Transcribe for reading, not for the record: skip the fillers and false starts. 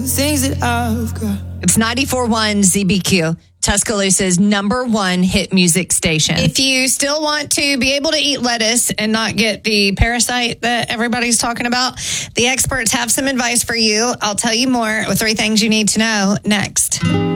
Things that I've got. It's 94.1 ZBQ, Tuscaloosa's number one hit music station. If you still want to be able to eat lettuce and not get the parasite that everybody's talking about, the experts have some advice for you. I'll tell you more with 3 things you need to know next.